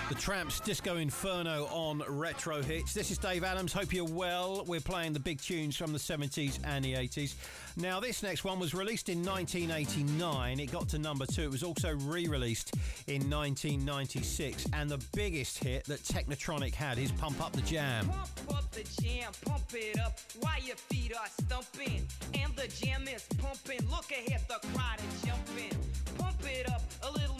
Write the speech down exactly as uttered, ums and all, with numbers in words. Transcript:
The Tramps, Disco Inferno on Retro Hits. This is Dave Adams. Hope you're well. We're playing the big tunes from the seventies and the eighties. Now, this next one was released in nineteen eighty-nine. It got to number two. It was also re-released in nineteen ninety-six. And the biggest hit that Technotronic had is Pump Up the Jam. Pump up the jam, pump it up while your feet are stumping. And the jam is pumping. Look ahead, the crowd is jumping. Pump it up a little